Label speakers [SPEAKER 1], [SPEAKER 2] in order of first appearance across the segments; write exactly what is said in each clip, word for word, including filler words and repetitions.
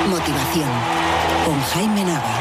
[SPEAKER 1] Motivación, con Jaime Nava.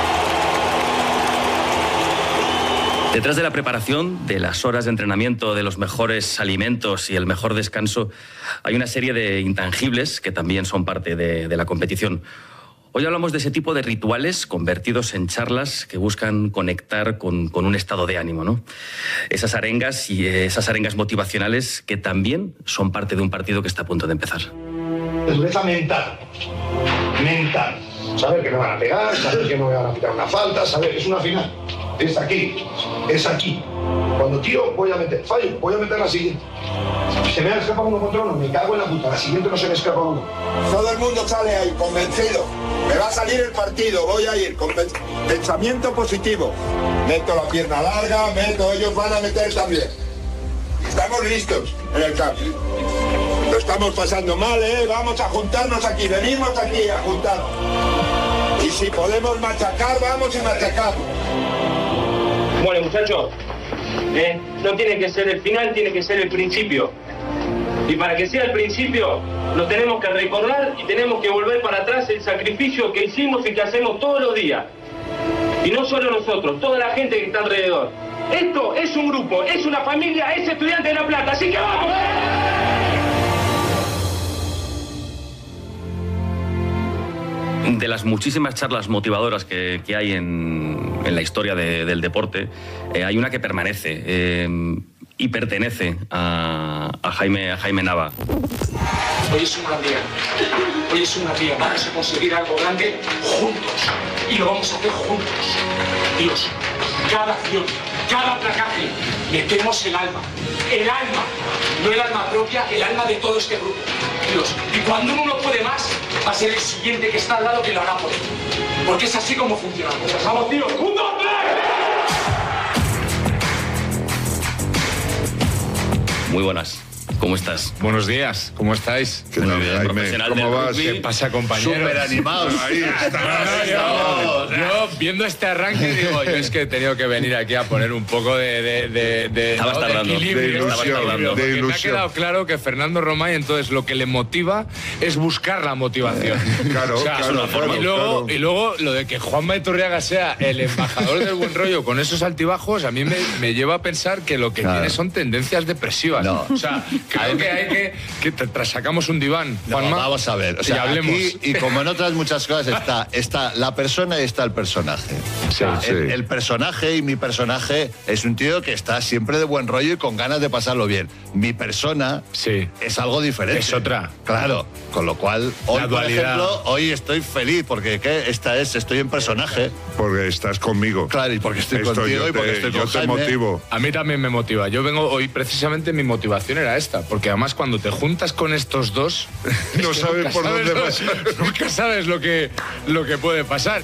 [SPEAKER 2] Detrás de la preparación, de las horas de entrenamiento, de los mejores alimentos y el mejor descanso, hay una serie de intangibles que también son parte de, de la competición. Hoy hablamos de ese tipo de rituales convertidos en charlas que buscan conectar con, con un estado de ánimo, ¿no? Esas arengas y esas arengas motivacionales que también son parte de un partido que está a punto de empezar.
[SPEAKER 3] Es dureza mental. Mental. Saber que me van a pegar, saber que no me van a pitar una falta, saber que es una final. Es aquí, es aquí. Cuando tiro, voy a meter, fallo, voy a meter la siguiente. Se me ha escapado uno contra uno, me cago en la puta, la siguiente no se me escapa uno.
[SPEAKER 4] Todo el mundo sale ahí convencido. Me va a salir el partido, voy a ir con pensamiento positivo. Meto la pierna larga, meto, ellos van a meter también. Estamos listos en el campo. Lo estamos pasando mal, ¿eh? Vamos a juntarnos aquí, venimos aquí a juntarnos. Y si podemos machacar, vamos y machacamos.
[SPEAKER 5] Bueno, muchachos, eh, no tiene que ser el final, tiene que ser el principio. Y para que sea el principio, lo tenemos que recordar y tenemos que volver para atrás el sacrificio que hicimos y que hacemos todos los días. Y no solo nosotros, toda la gente que está alrededor. Esto es un grupo, es una familia, es Estudiantes de La Plata, así que vamos.
[SPEAKER 2] De las muchísimas charlas motivadoras que, que hay en, en la historia de, del deporte, eh, hay una que permanece eh, y pertenece a, a, Jaime, a Jaime Nava.
[SPEAKER 6] Hoy es un gran día. Hoy es un gran día. Vamos a conseguir algo grande juntos. Y lo vamos a hacer juntos. Dios, cada acción, cada placaje, metemos el alma. El alma. No el alma propia, el alma de todo este grupo. Dios, y cuando uno no puede más, va a ser el siguiente que está al lado que lo hará por él. Porque es así como funciona. ¡Vamos, tío! ¡Un, dos, tres!
[SPEAKER 2] Muy buenas. ¿Cómo estás?
[SPEAKER 7] Buenos días, ¿cómo estáis?
[SPEAKER 8] ¿Qué tal, Jaime? ¿Cómo vas?
[SPEAKER 7] ¿Qué pasa, compañeros?
[SPEAKER 8] Súper animados. Ahí está.
[SPEAKER 7] Yo, yo, viendo este arranque, digo, yo es que he tenido que venir aquí a poner un poco de, de, de, de,
[SPEAKER 2] Estabas
[SPEAKER 7] ¿no?
[SPEAKER 2] tardando.
[SPEAKER 7] de equilibrio.
[SPEAKER 8] De ilusión,
[SPEAKER 7] Estabas tardando.
[SPEAKER 8] de
[SPEAKER 7] Porque
[SPEAKER 8] ilusión.
[SPEAKER 7] me ha quedado claro que Fernando Romay, entonces, lo que le motiva es buscar la motivación.
[SPEAKER 8] Claro,
[SPEAKER 7] O sea,
[SPEAKER 8] claro, claro,
[SPEAKER 7] y, luego,
[SPEAKER 8] claro.
[SPEAKER 7] y luego, lo de que Juanma Iturriaga sea el embajador del buen rollo con esos altibajos, a mí me, me lleva a pensar que lo que
[SPEAKER 9] Claro.
[SPEAKER 7] tiene son tendencias depresivas.
[SPEAKER 9] No.
[SPEAKER 7] O sea, creo que hay que... que te- tras sacamos un diván,
[SPEAKER 9] No,
[SPEAKER 7] Juanma.
[SPEAKER 9] vamos a ver, o
[SPEAKER 7] y
[SPEAKER 9] sea,
[SPEAKER 7] hablemos.
[SPEAKER 9] aquí, y como en otras muchas cosas, está, está la persona y está el personaje. O sea,
[SPEAKER 8] Sí,
[SPEAKER 9] el,
[SPEAKER 8] sí.
[SPEAKER 9] el personaje y mi personaje es un tío que está siempre de buen rollo y con ganas de pasarlo bien. Mi persona
[SPEAKER 7] Sí.
[SPEAKER 9] es algo diferente.
[SPEAKER 7] Es otra.
[SPEAKER 9] Claro, con lo cual, hoy, por
[SPEAKER 7] dualidad.
[SPEAKER 9] ejemplo, hoy estoy feliz porque ¿qué? Esta es, estoy en personaje.
[SPEAKER 8] Porque estás conmigo.
[SPEAKER 9] Claro, y porque estoy
[SPEAKER 8] Esto
[SPEAKER 9] contigo
[SPEAKER 8] yo
[SPEAKER 9] y porque
[SPEAKER 8] te,
[SPEAKER 9] estoy
[SPEAKER 8] yo
[SPEAKER 9] con
[SPEAKER 8] te
[SPEAKER 9] Jaime.
[SPEAKER 8] motivo.
[SPEAKER 7] A mí también me motiva. Yo vengo hoy, precisamente mi motivación era esta, porque además cuando te juntas con estos dos,
[SPEAKER 8] No
[SPEAKER 7] es que
[SPEAKER 8] sabes
[SPEAKER 7] nunca
[SPEAKER 8] por
[SPEAKER 7] sabes
[SPEAKER 8] dónde
[SPEAKER 7] lo-
[SPEAKER 8] vas.
[SPEAKER 7] Nunca sabes lo que, lo que puede pasar.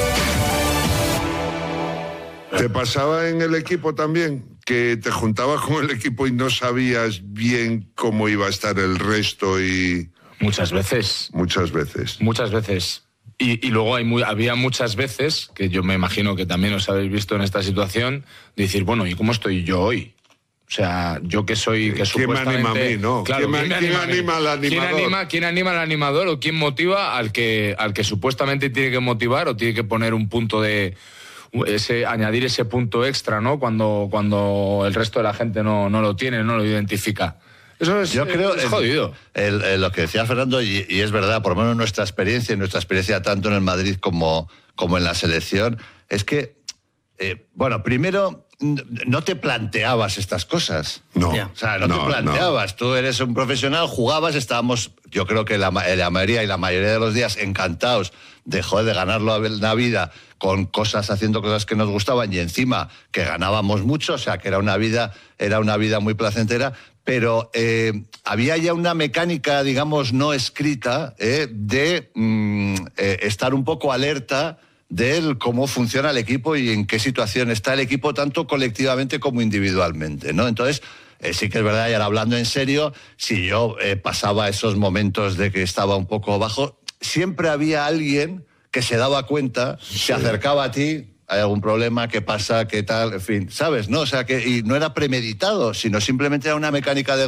[SPEAKER 8] ¿Te pasaba en el equipo también? Que te juntabas con el equipo y no sabías bien cómo iba a estar el resto y
[SPEAKER 7] Muchas veces,
[SPEAKER 8] muchas veces.
[SPEAKER 7] muchas veces. Y, y luego hay muy, había muchas veces, que yo me imagino que también os habéis visto en esta situación, de decir, bueno, ¿y cómo estoy yo hoy? O sea, yo que soy... que
[SPEAKER 8] ¿Quién me
[SPEAKER 7] supuestamente,
[SPEAKER 8] anima a mí, no?
[SPEAKER 7] Claro,
[SPEAKER 8] ¿Quién me-
[SPEAKER 7] ¿quién
[SPEAKER 8] quién
[SPEAKER 7] a mí?
[SPEAKER 8] anima al animador?
[SPEAKER 7] ¿Quién anima, quién anima al animador o quién motiva al que, al que supuestamente tiene que motivar o tiene que poner un punto de... Ese, añadir ese punto extra, ¿no? Cuando, cuando el resto de la gente no, no lo tiene, no lo identifica. Eso es,
[SPEAKER 9] Yo creo
[SPEAKER 7] es jodido.
[SPEAKER 9] El, el- lo que decía Fernando, y, y es verdad, por lo menos nuestra experiencia, y nuestra experiencia tanto en el Madrid como, como en la selección, es que, eh, bueno, primero, n- no te planteabas estas cosas.
[SPEAKER 8] No.
[SPEAKER 2] Ya.
[SPEAKER 9] O sea, no,
[SPEAKER 8] No,
[SPEAKER 9] te planteabas. Tú eres un profesional, jugabas, estábamos, yo creo que la, ma- la mayoría y la mayoría de los días encantados de, joder, de ganarlo la vida con cosas, haciendo cosas que nos gustaban y encima que ganábamos mucho, o sea, que era una vida, era una vida muy placentera, pero eh, había ya una mecánica, digamos, no escrita, eh, de mm, eh, estar un poco alerta de cómo funciona el equipo y en qué situación está el equipo, tanto colectivamente como individualmente, ¿no? Entonces, eh, sí que es verdad, y ahora hablando en serio, si yo eh, pasaba esos momentos de que estaba un poco bajo, siempre había alguien que se daba cuenta, se acercaba a ti, hay algún problema, qué pasa, qué tal, en fin, ¿sabes? ¿No? O sea, que y no era premeditado, sino simplemente era una mecánica de